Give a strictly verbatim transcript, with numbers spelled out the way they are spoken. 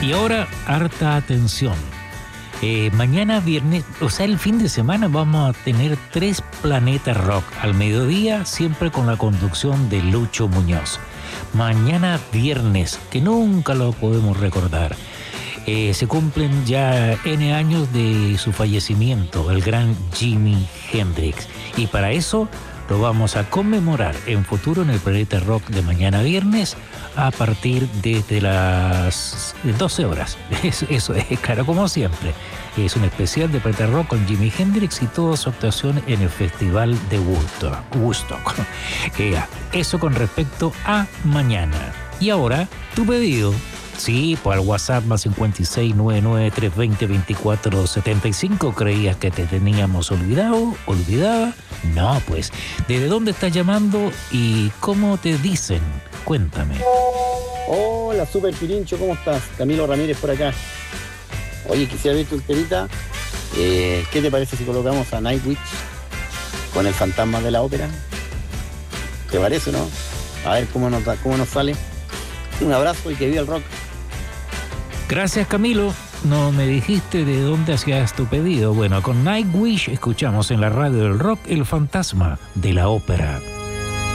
Y ahora, harta atención. Eh, mañana viernes, o sea, el fin de semana vamos a tener tres Planetas Rock al mediodía, siempre con la conducción de Lucho Muñoz. Mañana viernes, que nunca lo podemos recordar, eh, se cumplen ya N años de su fallecimiento, el gran Jimi Hendrix. Y para eso lo vamos a conmemorar en futuro en el Planeta Rock de mañana viernes a partir de, de las doce horas. Eso, eso es, claro, como siempre. Es un especial de Planeta Rock con Jimi Hendrix y toda su actuación en el Festival de Woodstock. Woodstock. Eh, eso con respecto a mañana. Y ahora, tu pedido. Sí, por el WhatsApp más cincuenta y seis, noventa y nueve, trescientos veinte, veinticuatro setenta y cinco. ¿Creías que te teníamos olvidado? ¿Olvidada? No, pues. ¿Desde dónde estás llamando y cómo te dicen? Cuéntame. Hola, Super Pirincho, ¿cómo estás? Camilo Ramírez por acá. Oye, quisiera ver tu telita. Eh, ¿Qué te parece si colocamos a Nightwish con el fantasma de la ópera? ¿Te parece, no? A ver cómo nos, cómo nos sale. Un abrazo y que viva el rock. Gracias, Camilo. No me dijiste de dónde hacías tu pedido. Bueno, con Nightwish escuchamos en la radio del rock el fantasma de la ópera.